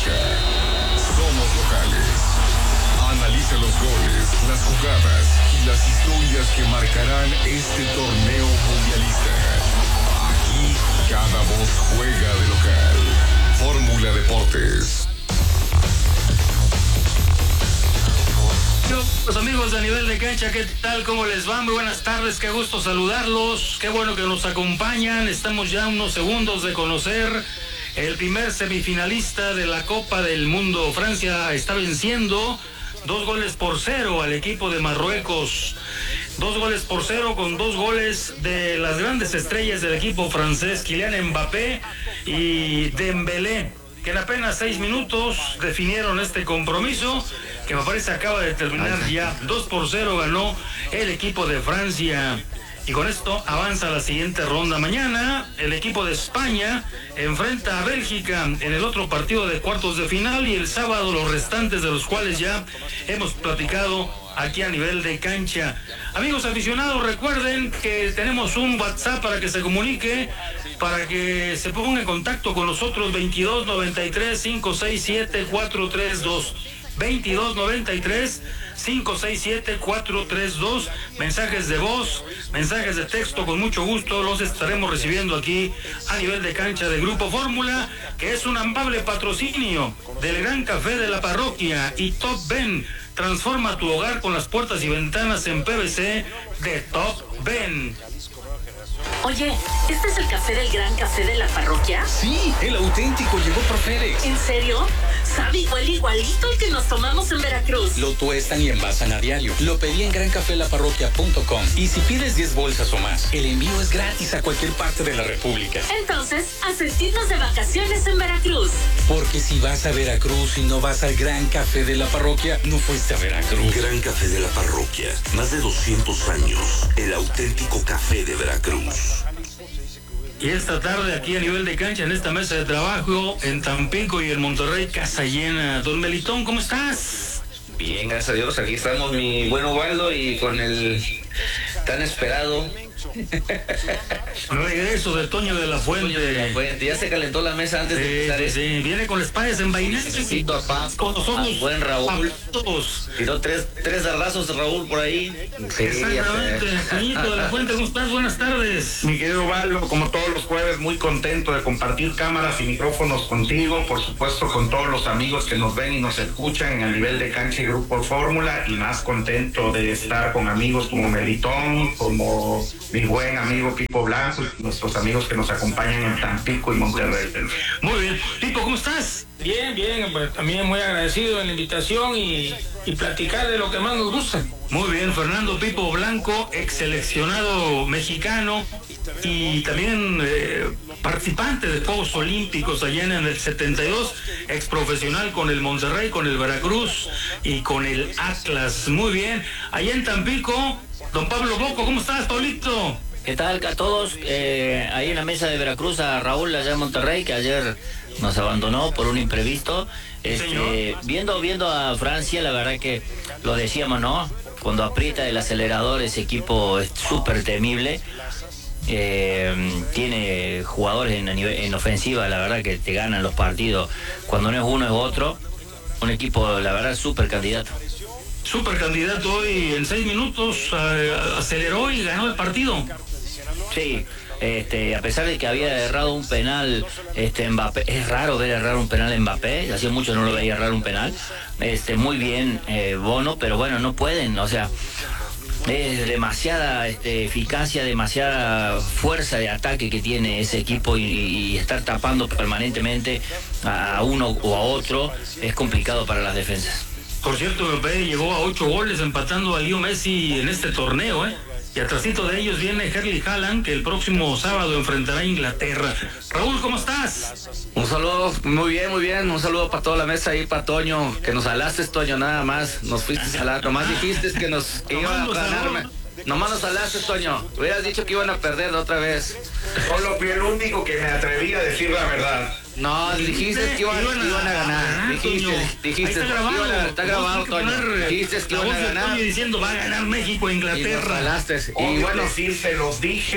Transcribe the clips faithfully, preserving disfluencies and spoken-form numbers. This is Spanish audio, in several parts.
Cancha. Somos locales. Analiza los goles, las jugadas y las historias que marcarán este torneo mundialista. Aquí cada voz juega de local. Fórmula Deportes. Los amigos de A Nivel de Cancha, ¿qué tal? ¿Cómo les va? Muy buenas tardes, qué gusto saludarlos, qué bueno que nos acompañan. Estamos ya a unos segundos de conocer el primer semifinalista de la Copa del Mundo. Francia está venciendo dos goles por cero al equipo de Marruecos. Dos goles por cero con dos goles de las grandes estrellas del equipo francés, Kylian Mbappé y Dembélé, que en apenas seis minutos definieron este compromiso, que me parece acaba de terminar ya. Dos por cero ganó el equipo de Francia. Y con esto avanza a la siguiente ronda. Mañana el equipo de España enfrenta a Bélgica en el otro partido de cuartos de final, y el sábado los restantes, de los cuales ya hemos platicado aquí a Nivel de Cancha. Amigos aficionados, recuerden que tenemos un WhatsApp para que se comunique, para que se ponga en contacto con nosotros. Veintidós noventa y tres, cinco seis siete, cuatro tres dos. veintidós noventa y tres, cinco seis siete, cuatro tres dos. Mensajes de voz, mensajes de texto, con mucho gusto los estaremos recibiendo aquí a Nivel de Cancha de Grupo Fórmula, que es un amable patrocinio del Gran Café de la Parroquia y Top Ben. Transforma tu hogar con las puertas y ventanas en P V C de Top Ben. Oye, ¿este es el café del Gran Café de la Parroquia? Sí, el auténtico, llegó por FedEx. ¿En serio? Sabe igual, igualito el que nos tomamos en Veracruz. Lo tuestan y envasan a diario. Lo pedí en gran café la parroquia punto com. Y si pides diez bolsas o más, el envío es gratis a cualquier parte de la República. Entonces, a sentirnos de vacaciones en Veracruz. Porque si vas a Veracruz y no vas al Gran Café de la Parroquia, no fuiste a Veracruz. Gran Café de la Parroquia. Más de doscientos años. El auténtico café de Veracruz. Y esta tarde aquí a Nivel de Cancha, en esta mesa de trabajo en Tampico y en Monterrey, casa llena. Don Melitón, ¿cómo estás? Bien, gracias a Dios. Aquí estamos, mi buen Ubaldo, y con el tan esperado regreso de Toño de la Fuente. Toño de la Fuente. Ya se calentó la mesa antes sí, de empezar. Sí, sí, viene con la espada desenvainada. Necesito a Paz, con los ojos. a buen Raúl. Todos. Tiró tres, tres arrazos de Raúl por ahí. Sí, exactamente. Toñito de la Fuente, ¿cómo estás? Buenas tardes. Mi querido Ubaldo, como todos los jueves, muy contento de compartir cámaras y micrófonos contigo, por supuesto con todos los amigos que nos ven y nos escuchan a Nivel de Cancha y Grupo Fórmula, y más contento de estar con amigos como Melitón, como mi buen amigo Pipo Blanco y nuestros amigos que nos acompañan en Tampico y Monterrey. Muy bien. Pipo, ¿cómo estás? Bien, bien, pues también muy agradecido en la invitación y, y platicar de lo que más nos gusta. Muy bien, Fernando Pipo Blanco, ex seleccionado mexicano y también eh, participante de Juegos Olímpicos allá en el setenta y dos, ex profesional con el Monterrey, con el Veracruz y con el Atlas. Muy bien, allá en Tampico, don Pablo Boco, ¿cómo estás, Pablito? ¿Qué tal a todos? Eh, ahí en la mesa de Veracruz, a Raúl allá en Monterrey, que ayer nos abandonó por un imprevisto. Este, viendo, viendo a Francia, la verdad que lo decíamos, ¿no? Cuando aprieta el acelerador, ese equipo es súper temible. Eh, tiene jugadores en, en ofensiva, la verdad que te ganan los partidos. Cuando no es uno es otro. Un equipo, la verdad, súper candidato. Súper candidato hoy, en seis minutos eh, aceleró y ganó el partido. Sí, este, a pesar de que había errado un penal, este, Mbappé, es raro ver errar un penal en Mbappé, hacía mucho no lo veía errar un penal, este, muy bien eh, Bono, pero bueno, no pueden, o sea, es demasiada este, eficacia, demasiada fuerza de ataque que tiene ese equipo, y, y estar tapando permanentemente a uno o a otro es complicado para las defensas. Por cierto, Mbappé llegó a ocho goles empatando a Leo Messi en este torneo, ¿eh? Y atrásito de ellos viene Erling Haaland, que el próximo sábado enfrentará a Inglaterra. Raúl, ¿cómo estás? Un saludo, muy bien, muy bien. Un saludo para toda la mesa ahí, para Toño, que nos alaste, Toño, nada más. Nos fuiste a alar, nomás dijiste que nos que iban a ganar. Nomás nos alaste, Toño. Hubieras dicho que iban a perder de otra vez. Solo fui el único que me atreví a decir la verdad. No, dijiste que iban, iban, a, iban a ganar. Dijiste, dijiste está grabado, iban a, está grabado, Toño. Dijiste que iban a ganar. Diciendo va a ganar México e Inglaterra. Y, y bueno, sí, se los dije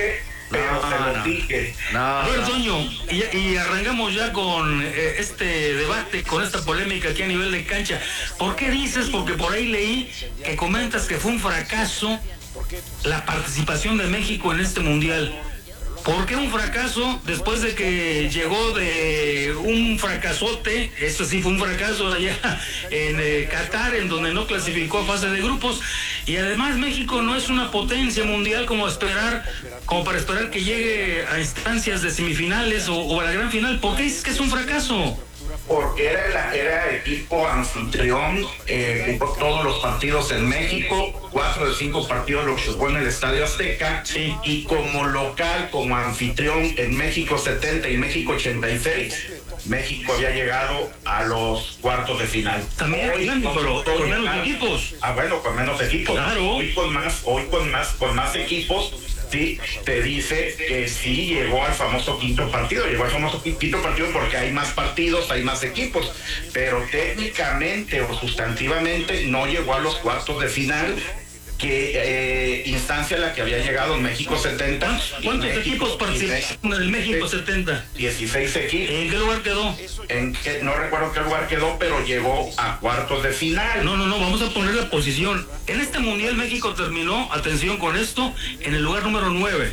pero No, se lo no. dije. No, A ver, no. Toño, y, y arrancamos ya con eh, este debate, con esta polémica aquí a nivel de cancha. ¿Por qué dices? Porque por ahí leí que comentas que fue un fracaso la participación de México en este mundial. ¿Por qué un fracaso después de que llegó de un fracasote? Esto sí fue un fracaso allá en eh, Qatar, en donde no clasificó a fase de grupos. Y además México no es una potencia mundial como esperar, como para esperar que llegue a instancias de semifinales o, o a la gran final. ¿Por qué dices que es un fracaso? Porque era, la, era equipo anfitrión, eh, jugó todos los partidos en México, cuatro de cinco partidos los jugó en el Estadio Azteca, Sí. y como local, como anfitrión en México setenta y México ochenta y seis, México había llegado a los cuartos de final. También, Hoy, Orlando, pero con- con menos equipos. Ah, bueno, con menos equipos. Claro. Hoy con más, hoy con más, con más equipos. Sí, te dice que sí llegó al famoso quinto partido, llegó al famoso quinto partido porque hay más partidos, hay más equipos, pero técnicamente o sustantivamente no llegó a los cuartos de final, que eh, instancia a la que había llegado en México setenta. y ¿Cuántos México- equipos participaron en el México setenta? dieciséis equipos. ¿En qué lugar quedó? En que, no recuerdo qué lugar quedó, pero llegó a cuartos de final. No, no, no, vamos a poner la posición. En este mundial México terminó, atención con esto, en el lugar número nueve.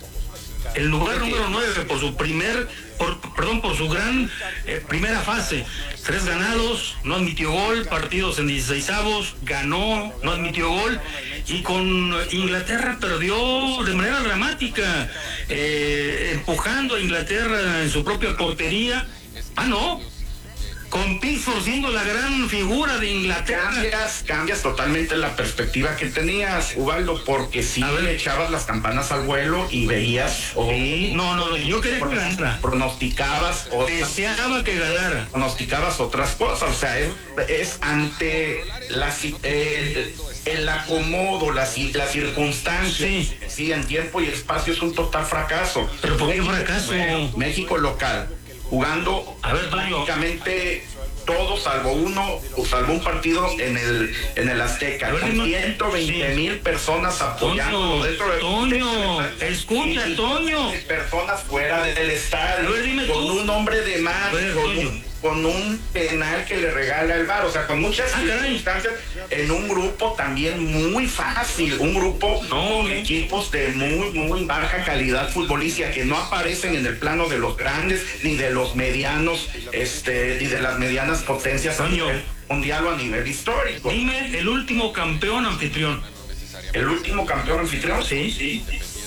El lugar número nueve por su primer, por, perdón, por su gran eh, primera fase. Tres ganados, no admitió gol, partidos en dieciseisavos, ganó, no admitió gol. Y con Inglaterra perdió de manera dramática, eh, empujando a Inglaterra en su propia portería. Ah, no. Con Pickford siendo la gran figura de Inglaterra. Cambias, cambias totalmente la perspectiva que tenías, Ubaldo, porque si A ver. le echabas las campanas al vuelo y veías o Sí, no, no, no, yo quería que ganara. pronosticabas otras, Deseaba que ganara. pronosticabas otras cosas, o sea, es, es ante la, ci- eh, el acomodo, la, ci- la circunstancia, Sí. sí, en tiempo y espacio es un total fracaso. ¿Pero por qué fracaso? México local, jugando A ver, Toño. prácticamente todo salvo uno, o salvo un partido en el en el Azteca, A ver, con dime- ciento veinte sí. mil personas apoyando Toño, dentro de Toño, escucha, y- y Toño. personas fuera del estadio, A ver, dime con tú. un hombre de más, A ver, con Toño. un, con un penal que le regala el V A R, o sea, con muchas Ah, caray. circunstancias, en un grupo también muy fácil, un grupo No, con ¿eh? equipos de muy, muy baja calidad futbolística que no aparecen en el plano de los grandes, ni de los medianos, este, ni de las medianas potencias a Toño. nivel mundial o a nivel histórico. Dime el último campeón anfitrión. El último campeón anfitrión, sí, sí.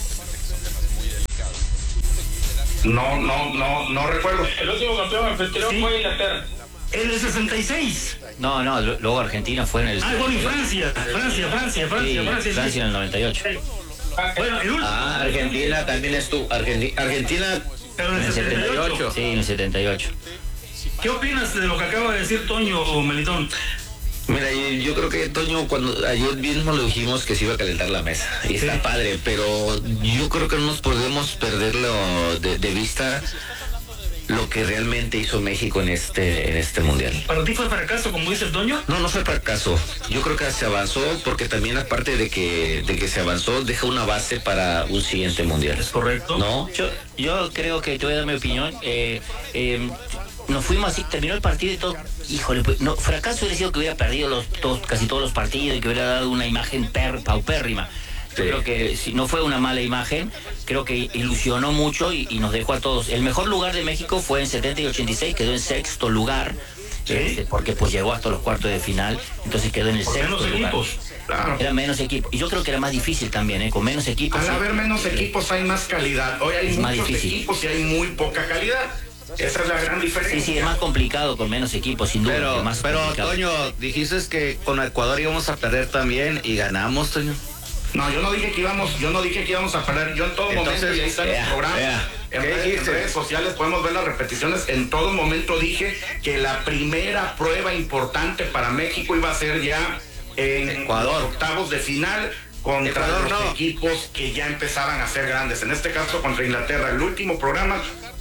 No, no, no, no recuerdo. El último campeón anfitrión Sí. fue Inglaterra. El de sesenta y seis. No, no, lo- luego Argentina fue en el... Ah, bueno, y Francia. Francia, Francia, Sí, Francia, Francia. Francia sí. en el noventa y ocho. Bueno, el último. Ah, Argentina también estuvo. Argenti- Argentina Pero en En el el setenta y ocho. Sí, en el setenta y ocho. ¿Qué opinas de lo que acaba de decir Toño o Melitón? Mira, yo, yo creo que Toño, cuando ayer mismo lo dijimos que se iba a calentar la mesa, y está Sí. padre, pero yo creo que no nos podemos perderlo de, de vista lo que realmente hizo México en este, en este mundial. ¿Para ti fue fracaso, como dice el Toño? No, no fue fracaso. Yo creo que se avanzó porque también aparte de que, de que se avanzó, deja una base para un siguiente mundial. Es correcto. ¿No? Yo, yo creo que te voy a dar mi opinión. Eh, eh, nos fuimos así, terminó el partido y todo. Híjole, pues, no, fracaso hubiera sido que hubiera perdido los, todos, casi todos los partidos y que hubiera dado una imagen per, paupérrima. Yo Sí. creo que si no fue una mala imagen, creo que ilusionó mucho y, y nos dejó a todos. El mejor lugar de México fue en setenta y ochenta y seis, quedó en sexto lugar. Sí. Este, porque pues llegó hasta los cuartos de final, entonces quedó en el Por sexto menos lugar. equipos. Claro. Era menos equipos. Y yo creo que era más difícil también, ¿eh? Con menos equipos. Al sí. haber menos equipos hay más calidad. Hoy hay Es más muchos difícil. equipos y hay muy poca calidad. Esa es la gran diferencia. Sí, sí, es más complicado con menos equipos, sin duda. Pero, es más pero complicado. Toño, dijiste que con Ecuador íbamos a perder también y ganamos, Toño. No, yo no dije que íbamos, yo no dije que íbamos a perder. Yo en todo Entonces, momento, y ahí están vea, los programas, vea, en, ¿qué redes, en dijiste? redes sociales podemos ver las repeticiones. En todo momento dije que la primera prueba importante para México iba a ser ya en Ecuador. los octavos de final contra Ecuador, los no. equipos que ya empezaban a ser grandes. En este caso contra Inglaterra. El último programa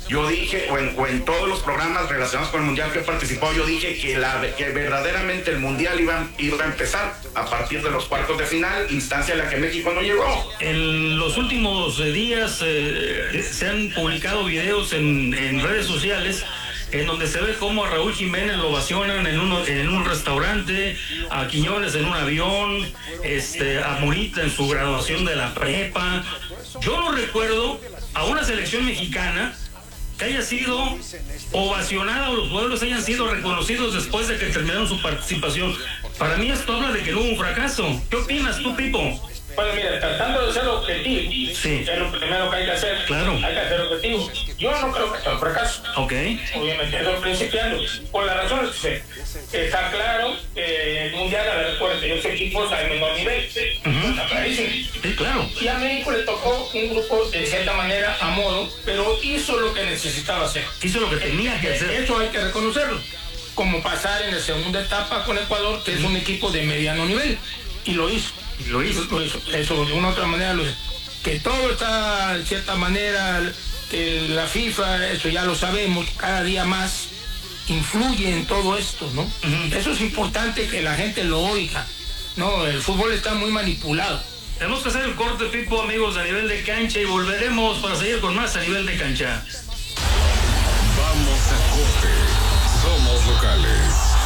yo dije, o en, o en todos los programas relacionados con el Mundial que he participado, yo dije que, la, que verdaderamente el Mundial iba, iba a empezar a partir de los cuartos de final, instancia a la que México no llegó. En los últimos eh, días eh, se han publicado videos en, en redes sociales en donde se ve cómo a Raúl Jiménez lo ovacionan en, uno, en un restaurante, a Quiñones en un avión, este, a Morita en su graduación de la prepa. Yo no recuerdo a una selección mexicana que haya sido ovacionada o los jugadores hayan sido reconocidos después de que terminaron su participación. Para mí esto habla de que no hubo un fracaso. ¿Qué opinas tú, Pipo? Bueno, mira, tratando de ser objetivo, sí, es lo primero que hay que hacer. Claro. Hay que ser objetivo. Yo no creo que sea un fracaso. Ok. Obviamente, estoy principiando. Por las razones que sé. Está claro que el Mundial, a ver, cuarenta equipos al menor nivel. Uh-huh. Está clarísimo. Sí, claro. Y a México le tocó un grupo, de cierta manera, a modo, pero hizo lo que necesitaba hacer. Hizo lo que tenía que hacer. Eso hay que reconocerlo. Como pasar en la segunda etapa con Ecuador, que es un equipo de mediano nivel. Y lo hizo. Lo hizo. Lo hizo. Eso de una u otra manera lo hizo. Que todo está, de cierta manera, que la FIFA, eso ya lo sabemos, cada día más influye en todo esto, ¿no? Uh-huh. Eso es importante que la gente lo oiga. No, el fútbol está muy manipulado. Tenemos que hacer el corte, Pipo, amigos, a nivel de cancha, y volveremos para seguir con más a nivel de cancha. Vamos a corte. Somos locales.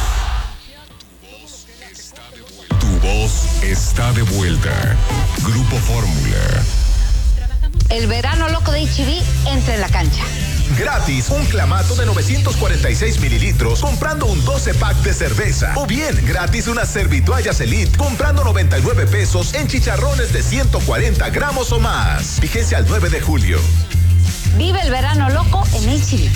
Tu voz está de vuelta. Grupo Fórmula. El verano loco de H E B entra en la cancha. Gratis, un clamato de novecientos cuarenta y seis mililitros comprando un doce pack de cerveza. O bien, gratis unas servitoallas Elite comprando noventa y nueve pesos en chicharrones de ciento cuarenta gramos o más. Vigencia al nueve de julio. Vive el verano loco en H E B.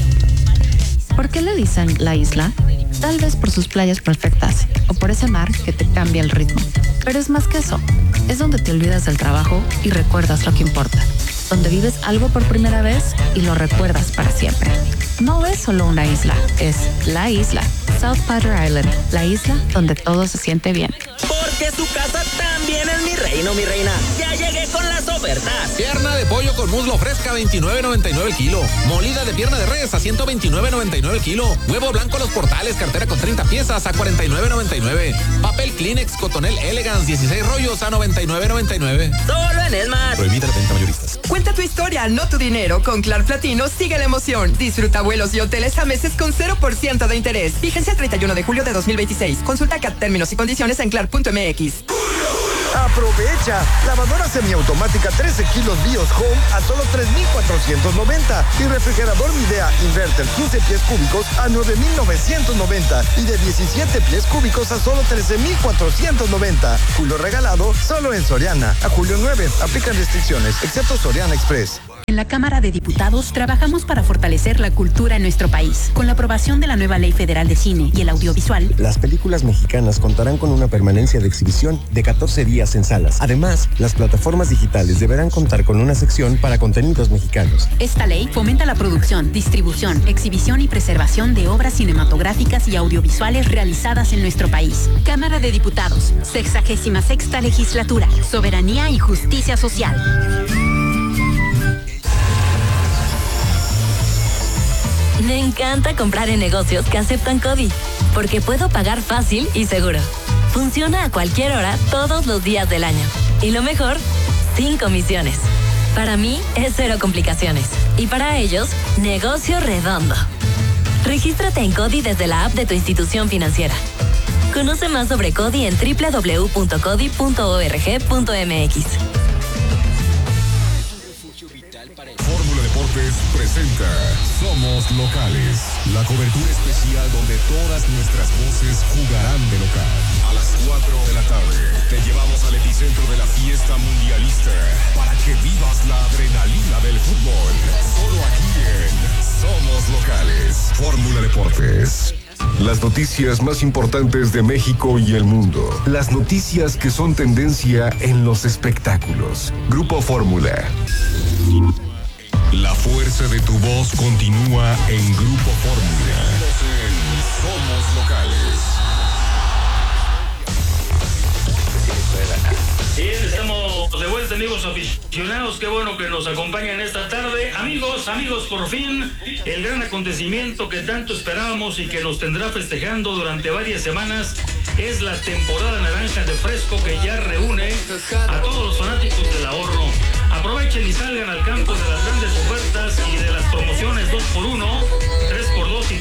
¿Por qué le dicen la isla? Tal vez por sus playas perfectas o por ese mar que te cambia el ritmo. Pero es más que eso. Es donde te olvidas del trabajo y recuerdas lo que importa. Donde vives algo por primera vez y lo recuerdas para siempre. No es solo una isla, es la isla. South Padre Island, la isla donde todo se siente bien. Porque su casa también es mi reino, mi reina. Ya llegué con las ofertas. Pierna de pollo con muslo fresca a veintinueve noventa y nueve el kilo. Molida de pierna de res a ciento veintinueve noventa y nueve el kilo. Huevo blanco Los Portales, cartera con treinta piezas a cuarenta y nueve noventa y nueve. Papel Kleenex Cotonel Elegance dieciséis rollos a noventa y nueve noventa y nueve. Solo en Esmar. Prohibida la venta mayoristas. Cuenta tu historia, no tu dinero. Con Clar Platino sigue la emoción. Disfruta vuelos y hoteles a meses con cero por ciento de interés. Fíjense el treinta y uno de julio de dos mil veintiséis. Consulta C A T términos y condiciones en clar punto m x. Aprovecha. Lavadora semiautomática trece kilos Bios Home a solo tres mil cuatrocientos noventa. Y refrigerador Midea Inverter quince pies cúbicos a nueve mil novecientos noventa. Y de diecisiete pies cúbicos a solo trece mil cuatrocientos noventa. Julio regalado solo en Soriana. A julio nueve. Aplican restricciones, excepto Soriana Express. En la Cámara de Diputados trabajamos para fortalecer la cultura en nuestro país. Con la aprobación de la nueva Ley Federal de Cine y el Audiovisual, las películas mexicanas contarán con una permanencia de exhibición de catorce días en salas. Además, las plataformas digitales deberán contar con una sección para contenidos mexicanos. Esta ley fomenta la producción, distribución, exhibición y preservación de obras cinematográficas y audiovisuales realizadas en nuestro país. Cámara de Diputados, sexagésima sexta legislatura, soberanía y justicia social. Me encanta comprar en negocios que aceptan CODI, porque puedo pagar fácil y seguro. Funciona a cualquier hora, todos los días del año. Y lo mejor, sin comisiones. Para mí es cero complicaciones. Y para ellos, negocio redondo. Regístrate en CODI desde la app de tu institución financiera. Conoce más sobre CODI en doble u doble u doble u punto codi punto org punto m x. Fórmula Deportes presenta Somos Locales, la cobertura especial donde todas nuestras voces jugarán de local. A las cuatro de la tarde te llevamos al epicentro de la fiesta mundialista para que vivas la adrenalina del fútbol. Solo aquí en Somos Locales. Fórmula Deportes. Las noticias más importantes de México y el mundo. Las noticias que son tendencia en los espectáculos. Grupo Fórmula. La fuerza de tu voz continúa en Grupo Fórmula. Somos Locales. Bien, estamos de vuelta, amigos aficionados. Qué bueno bueno que nos acompañan esta tarde. Amigos, amigos, por fin, el gran acontecimiento que tanto esperábamos y que nos tendrá festejando durante varias semanas es la temporada naranja de Fresco, que ya reúne a todos los fanáticos del ahorro. Aprovechen y salgan al campo de las grandes ofertas y de las promociones dos por uno, tres por dos y